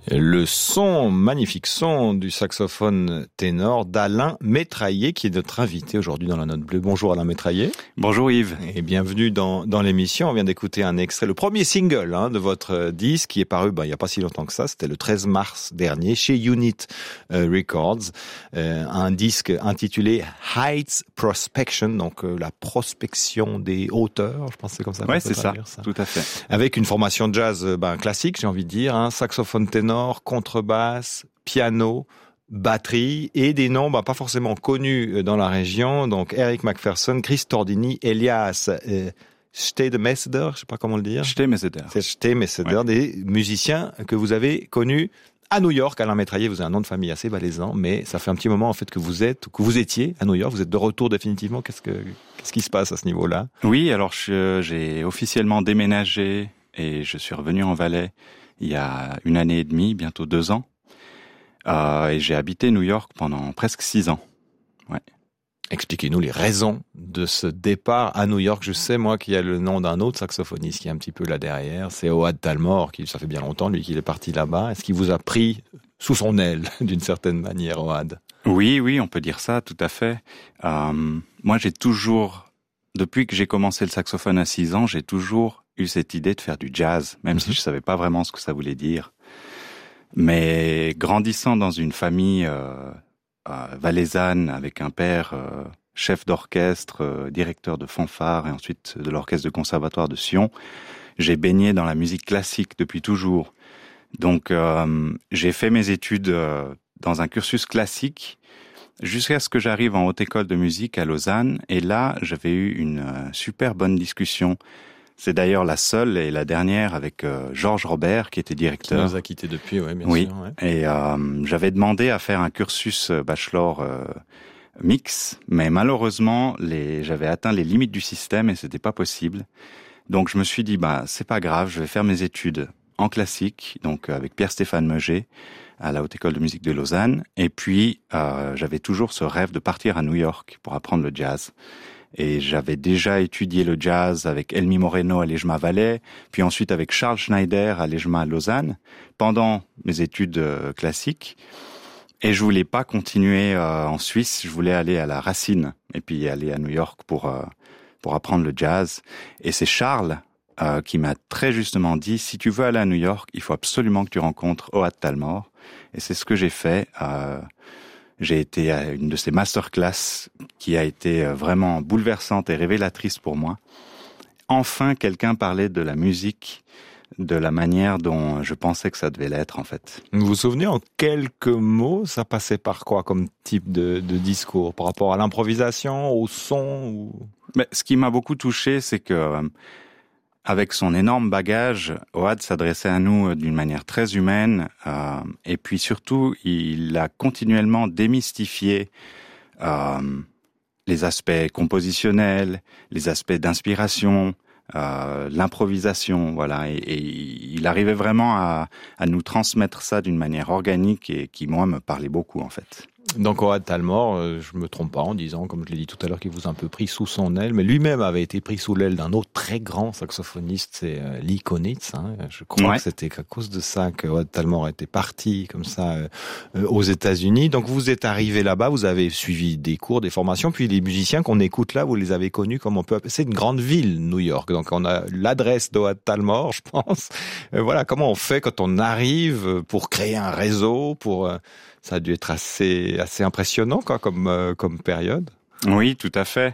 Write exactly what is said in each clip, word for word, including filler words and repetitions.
Le son, magnifique son du saxophone ténor d'Alain Métraillé, qui est notre invité aujourd'hui dans la Note Bleue. Bonjour Alain Métraillé. Bonjour Yves. Et bienvenue dans, dans l'émission. On vient d'écouter un extrait, le premier single hein, de votre disque qui est paru ben, il n'y a pas si longtemps que ça. C'était le treize mars dernier chez Unit euh, Records. Euh, un disque intitulé Heights Prospection, donc euh, la prospection des hauteurs. Je pense que c'est comme ça. Ouais, c'est ça, ça, tout à fait. Avec une formation jazz ben, classique, j'ai envie de dire, hein, saxophone ténor, contrebasse, piano, batterie et des noms bah, pas forcément connus dans la région, donc Eric McPherson, Chris Tordini, Elias euh, Stedemeseder, je sais pas comment le dire. Stedemeseder. C'est Stedemeseder, ouais. Des musiciens que vous avez connus à New York. Alain Métraillé, vous avez un nom de famille assez valaisan, mais ça fait un petit moment en fait que vous êtes, que vous étiez à New York. Vous êtes de retour définitivement. Qu'est-ce que qu'est-ce qui se passe à ce niveau-là? Oui, alors je, j'ai officiellement déménagé et je suis revenu en Valais il y a une année et demie, bientôt deux ans. Euh, et j'ai habité New York pendant presque six ans. Ouais. Expliquez-nous les raisons de ce départ à New York. Je sais, moi, qu'il y a le nom d'un autre saxophoniste qui est un petit peu là derrière. C'est Ohad Talmor, qui, ça fait bien longtemps, lui, qu'il est parti là-bas. Est-ce qu'il vous a pris sous son aile, d'une certaine manière, Ohad? Oui, oui, on peut dire ça, tout à fait. Euh, moi, j'ai toujours, depuis que j'ai commencé le saxophone à six ans, j'ai toujours eu cette idée de faire du jazz, même mm-hmm. si je savais pas vraiment ce que ça voulait dire. Mais grandissant dans une famille euh, euh, valaisanne avec un père euh, chef d'orchestre, euh, directeur de fanfare et ensuite de l'orchestre de conservatoire de Sion, j'ai baigné dans la musique classique depuis toujours. Donc euh, j'ai fait mes études euh, dans un cursus classique jusqu'à ce que j'arrive en haute école de musique à Lausanne. Et là, j'avais eu une euh, super bonne discussion. C'est d'ailleurs la seule et la dernière avec euh, Georges Robert, qui était directeur. Qui nous a quittés depuis, ouais, bien oui. sûr. Oui, et euh, j'avais demandé à faire un cursus bachelor euh, mix, mais malheureusement, les, j'avais atteint les limites du système et c'était pas possible. Donc je me suis dit, bah c'est pas grave, je vais faire mes études en classique, donc avec Pierre-Stéphane Meuger, à la Haute École de Musique de Lausanne. Et puis, euh, j'avais toujours ce rêve de partir à New York pour apprendre le jazz. Et j'avais déjà étudié le jazz avec Elmi Moreno à l'E J M A Valais, puis ensuite avec Charles Schneider à l'E J M A à Lausanne, pendant mes études euh, classiques. Et je voulais pas continuer euh, en Suisse, je voulais aller à la racine, et puis aller à New York pour euh, pour apprendre le jazz. Et c'est Charles euh, qui m'a très justement dit, si tu veux aller à New York, il faut absolument que tu rencontres Ohad Talmor. Et c'est ce que j'ai fait. Euh, J'ai été à une de ces masterclass qui a été vraiment bouleversante et révélatrice pour moi. Enfin, quelqu'un parlait de la musique de la manière dont je pensais que ça devait l'être, en fait. Vous vous souvenez, en quelques mots, ça passait par quoi comme type de, de discours? Par rapport à l'improvisation, au son ou... Mais ce qui m'a beaucoup touché, c'est que avec son énorme bagage, Ohad s'adressait à nous d'une manière très humaine, euh, et puis surtout, il a continuellement démystifié euh, les aspects compositionnels, les aspects d'inspiration, euh, l'improvisation, voilà, et, et il arrivait vraiment à, à nous transmettre ça d'une manière organique et qui, moi, me parlait beaucoup, en fait. Donc Ohad Talmor, euh, je me trompe pas en disant, comme je l'ai dit tout à l'heure, qu'il vous a un peu pris sous son aile, mais lui-même avait été pris sous l'aile d'un autre très grand saxophoniste, c'est euh, Lee Konitz. Hein. Je crois ouais. que c'était à cause de ça que Ohad Talmor était parti comme ça euh, euh, aux États-Unis. Donc vous êtes arrivé là-bas, vous avez suivi des cours, des formations, puis les musiciens qu'on écoute là, vous les avez connus comme on peut appeler. C'est une grande ville, New York. Donc on a l'adresse d'Ohad Talmor, je pense. Euh, voilà, comment on fait quand on arrive pour créer un réseau, pour euh, ça a dû être assez assez impressionnant quoi, comme euh, comme période. Oui, tout à fait.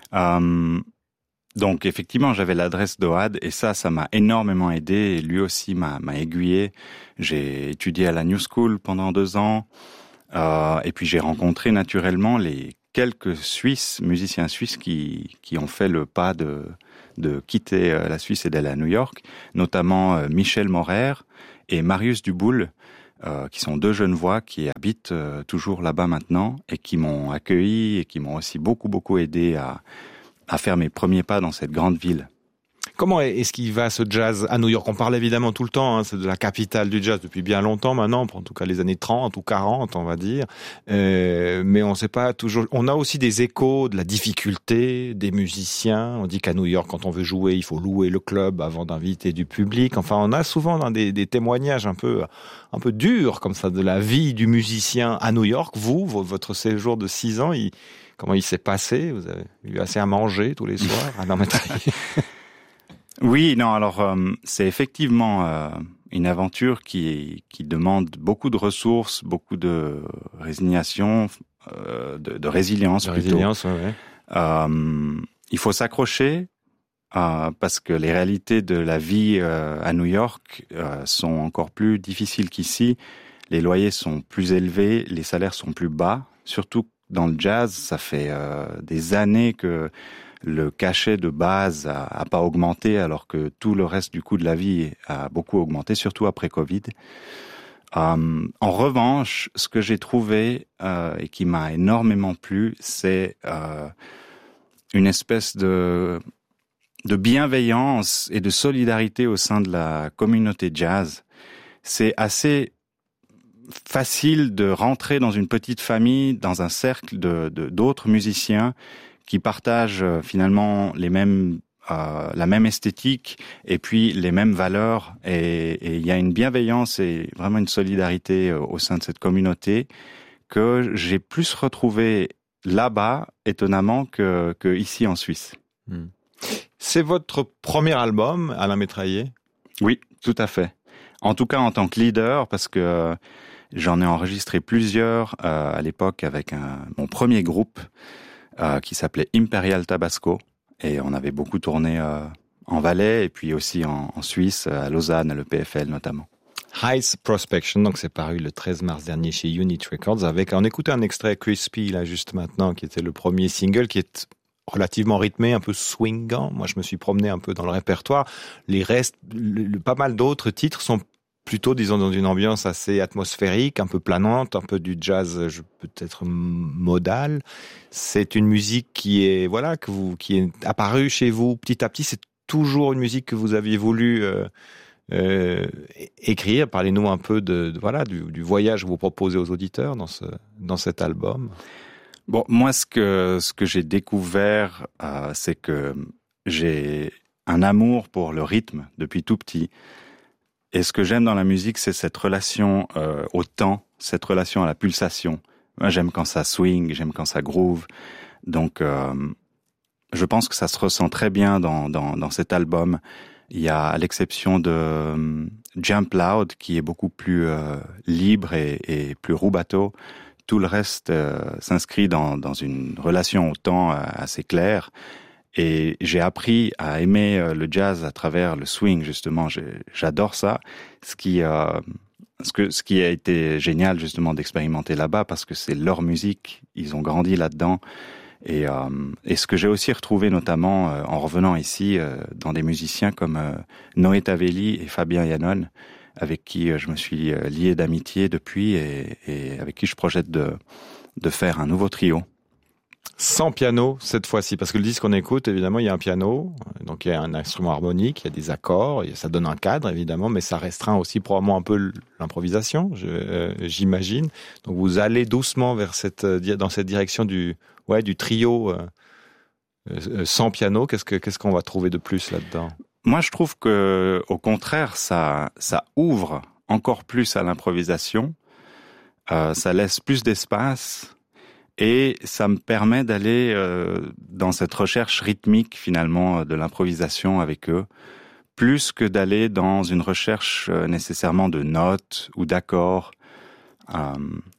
Euh, donc effectivement, j'avais l'adresse d'Ohad et ça, ça m'a énormément aidé. Et lui aussi m'a m'a aiguillé. J'ai étudié à la New School pendant deux ans euh, et puis j'ai rencontré naturellement les quelques Suisses, musiciens suisses qui qui ont fait le pas de de quitter la Suisse et d'aller à New York, notamment euh, Michel Morer et Marius Duboul. Euh, qui sont deux jeunes voix qui habitent euh, toujours là-bas maintenant et qui m'ont accueilli et qui m'ont aussi beaucoup beaucoup aidé à, à faire mes premiers pas dans cette grande ville. Comment est-ce qu'il va ce jazz à New York? On parle évidemment tout le temps, hein, c'est de la capitale du jazz depuis bien longtemps maintenant, en tout cas les années trente ou quarante, on va dire. Euh, mais on sait pas toujours. On a aussi des échos de la difficulté des musiciens. On dit qu'à New York, quand on veut jouer, il faut louer le club avant d'inviter du public. Enfin, on a souvent dans des, des témoignages un peu, un peu durs comme ça de la vie du musicien à New York. Vous, votre séjour de six ans, il comment il s'est passé? Vous avez eu assez à manger tous les soirs à Alain Métraillé? Oui, non, alors euh, c'est effectivement euh, une aventure qui, qui demande beaucoup de ressources, beaucoup de résignation, euh, de, de résilience de plutôt. Résilience, ouais, ouais. Euh, il faut s'accrocher euh, parce que les réalités de la vie euh, à New York euh, sont encore plus difficiles qu'ici. Les loyers sont plus élevés, les salaires sont plus bas, surtout dans le jazz, ça fait euh, des années que le cachet de base a, a pas augmenté, alors que tout le reste du coût de la vie a beaucoup augmenté, surtout après Covid. Euh, en revanche, ce que j'ai trouvé euh, et qui m'a énormément plu, c'est euh, une espèce de de bienveillance et de solidarité au sein de la communauté jazz. C'est assez facile de rentrer dans une petite famille, dans un cercle de, de d'autres musiciens qui partagent euh, finalement les mêmes euh, la même esthétique et puis les mêmes valeurs, et il y a une bienveillance et vraiment une solidarité euh, au sein de cette communauté que j'ai plus retrouvé là-bas, étonnamment, que, que ici en Suisse. Hmm. C'est votre premier album, Alain Métraillé? Oui, tout à fait. En tout cas en tant que leader, parce que euh, j'en ai enregistré plusieurs euh, à l'époque avec un, mon premier groupe euh, qui s'appelait Imperial Tabasco, et on avait beaucoup tourné euh, en Valais et puis aussi en, en Suisse, à Lausanne, à l'E P F L notamment. Highs Prospection, donc c'est paru le treize mars dernier chez Unit Records. Avec, on écoutait un extrait Crispy là juste maintenant, qui était le premier single, qui est relativement rythmé, un peu swingant. Moi, je me suis promené un peu dans le répertoire. Les restes, le, le, pas mal d'autres titres sont plutôt, disons, dans une ambiance assez atmosphérique, un peu planante, un peu du jazz, peut-être modal. C'est une musique qui est, voilà, que vous, qui est apparue chez vous petit à petit. C'est toujours une musique que vous aviez voulu euh, euh, écrire. Parlez-nous un peu de, de voilà, du, du voyage que vous proposez aux auditeurs dans ce, dans cet album. Bon, moi, ce que ce que j'ai découvert, euh, c'est que j'ai un amour pour le rythme depuis tout petit. Et ce que j'aime dans la musique, c'est cette relation euh, au temps, cette relation à la pulsation. Moi, j'aime quand ça swing, j'aime quand ça groove. Donc, euh, je pense que ça se ressent très bien dans dans, dans cet album. Il y a, à l'exception de euh, Jump Loud, qui est beaucoup plus euh, libre et, et plus roubateau, tout le reste euh, s'inscrit dans, dans une relation au temps euh, assez claire. Et j'ai appris à aimer euh, le jazz à travers le swing, justement. J'ai, j'adore ça. Ce qui, euh, ce, que, ce qui a été génial, justement, d'expérimenter là-bas, parce que c'est leur musique. Ils ont grandi là-dedans. Et, euh, et ce que j'ai aussi retrouvé, notamment euh, en revenant ici, euh, dans des musiciens comme euh, Noé Tavelli et Fabien Yannon, avec qui je me suis lié d'amitié depuis et, et avec qui je projette de, de faire un nouveau trio. Sans piano cette fois-ci, parce que le disque qu'on écoute, évidemment, il y a un piano, donc il y a un instrument harmonique, il y a des accords, et ça donne un cadre, évidemment, mais ça restreint aussi probablement un peu l'improvisation, je, euh, j'imagine. Donc vous allez doucement vers cette, dans cette direction du, ouais, du trio euh, euh, sans piano. Qu'est-ce que, qu'est-ce qu'on va trouver de plus là-dedans? Moi, je trouve que, au contraire, ça, ça ouvre encore plus à l'improvisation. Euh, ça laisse plus d'espace et ça me permet d'aller euh, dans cette recherche rythmique finalement de l'improvisation avec eux, plus que d'aller dans une recherche euh, nécessairement de notes ou d'accords. Euh,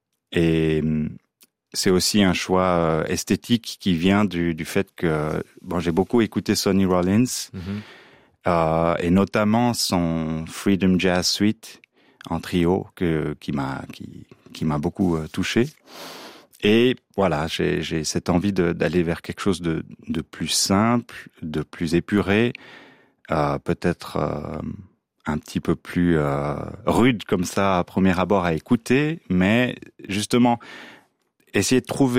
et c'est aussi un choix euh, esthétique qui vient du, du fait que bon, j'ai beaucoup écouté Sonny Rollins. Mm-hmm. Euh, et notamment son Freedom Jazz Suite en trio que, qui m'a qui, qui m'a beaucoup euh, touché. Et voilà, j'ai, j'ai cette envie de, d'aller vers quelque chose de, de plus simple, de plus épuré, euh, peut-être euh, un petit peu plus euh, rude comme ça à premier abord à écouter, mais justement essayer de trouver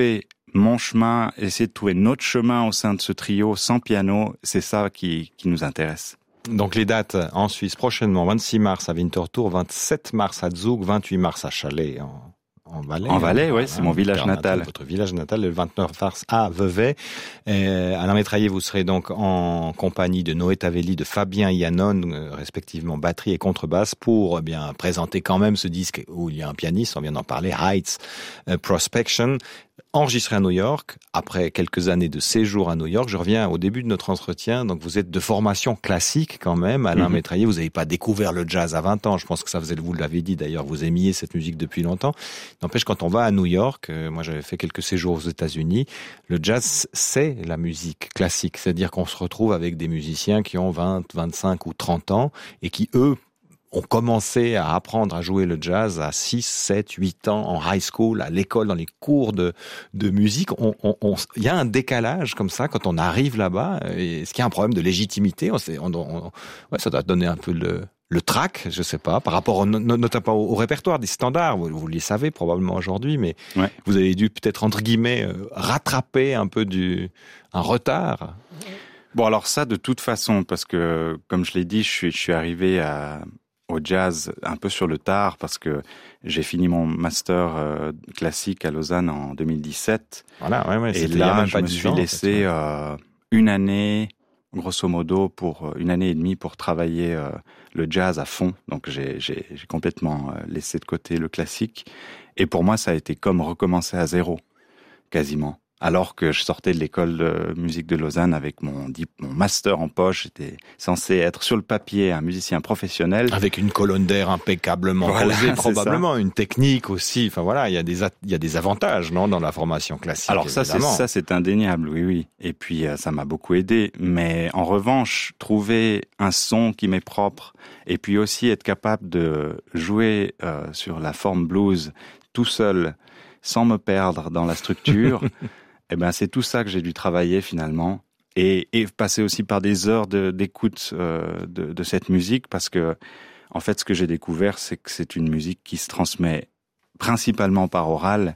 mon chemin, essayer de trouver notre chemin au sein de ce trio sans piano, c'est ça qui, qui nous intéresse. Donc les dates en Suisse prochainement, vingt-six mars à Winterthur, vingt-sept mars à Zug, vingt-huit mars à Chalais en, en Valais. En Valais, oui, hein, c'est mon village natal. natal. Votre village natal, le vingt-neuf mars à Vevey. Euh, Alain Métraillé, vous serez donc en compagnie de Noé Tavelli, de Fabien Yannon, euh, respectivement batterie et contrebasse, pour eh bien présenter quand même ce disque où il y a un pianiste, on vient d'en parler, Heights euh, Prospection. Enregistré à New York, après quelques années de séjour à New York. Je reviens au début de notre entretien. Donc, vous êtes de formation classique quand même. Alain mm-hmm. Métraillé, vous n'avez pas découvert le jazz à vingt ans. Je pense que ça, vous l'avez dit d'ailleurs, vous aimiez cette musique depuis longtemps. N'empêche, quand on va à New York, euh, moi j'avais fait quelques séjours aux États-Unis, le jazz, c'est la musique classique. C'est-à-dire qu'on se retrouve avec des musiciens qui ont vingt, vingt-cinq ou trente ans et qui, eux, ont commencé à apprendre à jouer le jazz à six, sept, huit ans en high school, à l'école, dans les cours de, de musique. On, on, on, il y a un décalage comme ça quand on arrive là-bas. Est-ce qu'il y a un problème de légitimité? On, on, on, ouais, ça doit donner un peu le, le trac, je sais pas, par rapport au, notamment au, au répertoire des standards. Vous, vous les savez probablement aujourd'hui, mais ouais. Vous avez dû peut-être, entre guillemets, rattraper un peu du, un retard. Bon, alors ça, de toute façon, parce que, comme je l'ai dit, je suis, je suis arrivé à, au jazz un peu sur le tard parce que j'ai fini mon master euh, classique à Lausanne en deux mille dix-sept. Voilà, ouais, ouais, et là, je me suis ans, laissé en fait, euh, une année, grosso modo, pour une année et demie pour travailler euh, le jazz à fond. Donc, j'ai, j'ai, j'ai complètement euh, laissé de côté le classique. Et pour moi, ça a été comme recommencer à zéro, quasiment. Alors que je sortais de l'école de musique de Lausanne avec mon, mon master en poche, j'étais censé être sur le papier un musicien professionnel. Avec une colonne d'air impeccablement voilà, posée, probablement, une technique aussi. Enfin voilà, il y a des, il y a des avantages, non, dans la formation classique. Alors ça, c'est, ça, c'est indéniable, oui, oui. Et puis, ça m'a beaucoup aidé. Mais en revanche, trouver un son qui m'est propre et puis aussi être capable de jouer euh, sur la forme blues tout seul, sans me perdre dans la structure, eh ben, c'est tout ça que j'ai dû travailler finalement et, et passer aussi par des heures de, d'écoute euh, de, de cette musique parce que, en fait, ce que j'ai découvert, c'est que c'est une musique qui se transmet principalement par oral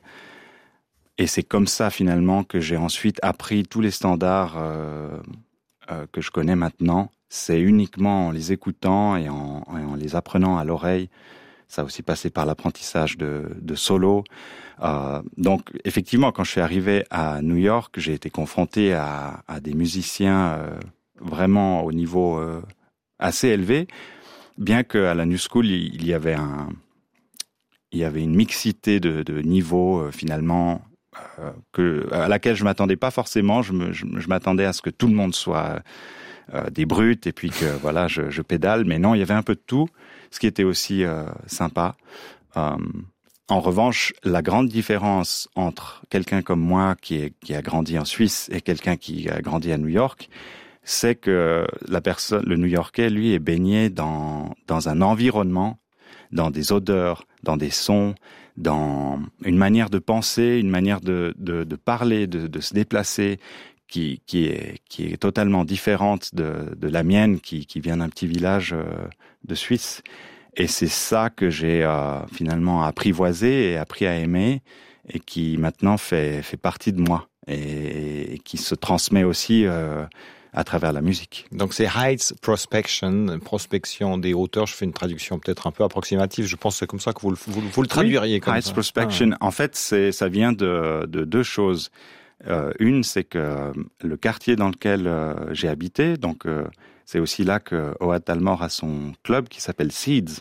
et c'est comme ça finalement que j'ai ensuite appris tous les standards euh, euh, que je connais maintenant. C'est uniquement en les écoutant et en, et en les apprenant à l'oreille. Ça a aussi passé par l'apprentissage de, de solo. Euh, donc, effectivement, quand je suis arrivé à New York, j'ai été confronté à, à des musiciens euh, vraiment au niveau euh, assez élevé, bien qu'à la New School, il, il y avait un, il y avait une mixité de, de niveaux euh, finalement euh, que à laquelle je m'attendais pas forcément. Je, me, je, je m'attendais à ce que tout le monde soit euh, des brutes et puis que voilà, je, je pédale. Mais non, il y avait un peu de tout, ce qui était aussi euh, sympa. Euh, En revanche, la grande différence entre quelqu'un comme moi qui, est, qui a grandi en Suisse et quelqu'un qui a grandi à New York, c'est que la personne, le New-Yorkais, lui, est baigné dans, dans un environnement, dans des odeurs, dans des sons, dans une manière de penser, une manière de, de, de parler, de, de se déplacer, qui, qui, est, qui est totalement différente de, de la mienne, qui, qui vient d'un petit village de Suisse. Et c'est ça que j'ai euh, finalement apprivoisé et appris à aimer et qui maintenant fait, fait partie de moi et, et qui se transmet aussi euh, à travers la musique. Donc c'est Heights Prospection, prospection des hauteurs. Je fais une traduction peut-être un peu approximative. Je pense que c'est comme ça que vous le, vous, vous le traduiriez. Oui, comme Heights ça. Prospection. Ah. En fait, c'est, ça vient de, de deux choses. Euh, une, c'est que le quartier dans lequel euh, j'ai habité, donc euh, c'est aussi là que Ohad Talmor a son club qui s'appelle Seeds.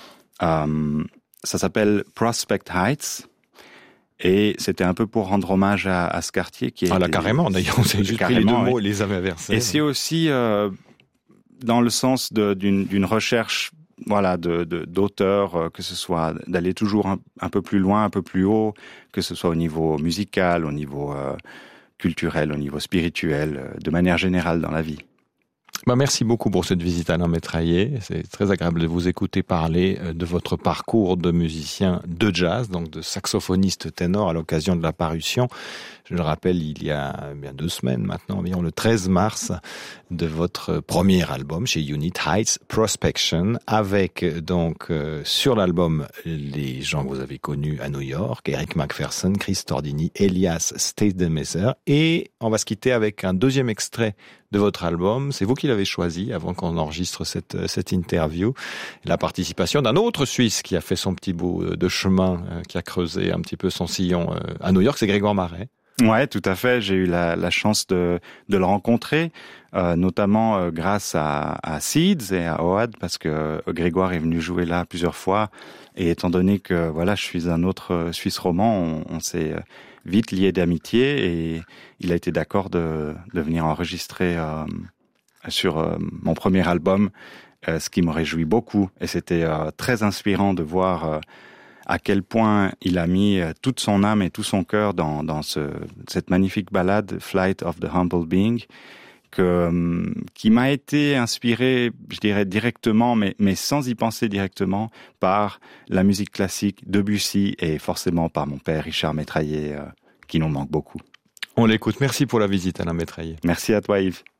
Euh, ça s'appelle Prospect Heights. Et c'était un peu pour rendre hommage à, à ce quartier qui est... Ah là, carrément, d'ailleurs, on s'est juste pris les deux mots et les avait inversés. Et c'est aussi euh, dans le sens de, d'une, d'une recherche voilà, de, de, d'auteurs, euh, que ce soit d'aller toujours un, un peu plus loin, un peu plus haut, que ce soit au niveau musical, au niveau euh, culturel, au niveau spirituel, euh, de manière générale dans la vie. Bah, merci beaucoup pour cette visite, Alain Métraillé. C'est très agréable de vous écouter parler de votre parcours de musicien de jazz, donc de saxophoniste ténor à l'occasion de la parution, je le rappelle, il y a bien deux semaines maintenant, environ le treize mars, de votre premier album chez Unit Heights, Prospection, avec donc euh, sur l'album les gens que vous avez connus à New York, Eric Macpherson, Chris Tordini, Elias Stademeser, et on va se quitter avec un deuxième extrait de votre album. C'est vous qui l'avez choisi avant qu'on enregistre cette, cette interview. La participation d'un autre Suisse qui a fait son petit bout de chemin, euh, qui a creusé un petit peu son sillon euh, à New York, c'est Grégoire Marais. Ouais, tout à fait. J'ai eu la, la chance de, de le rencontrer, euh, notamment euh, grâce à, à Seeds et à O A D, parce que euh, Grégoire est venu jouer là plusieurs fois. Et étant donné que voilà, je suis un autre euh, Suisse romand, on, on s'est vite liés d'amitié et il a été d'accord de, de venir enregistrer euh, sur euh, mon premier album, euh, ce qui me réjouit beaucoup. Et c'était euh, très inspirant de voir euh, à quel point il a mis toute son âme et tout son cœur dans, dans ce, cette magnifique ballade Flight of the Humble Being, que, qui m'a été inspiré, je dirais directement, mais, mais sans y penser directement, par la musique classique, Debussy et forcément par mon père Richard Métraillé, euh, qui nous manque beaucoup. On l'écoute. Merci pour la visite, Alain Métraillé. Merci à toi, Yves.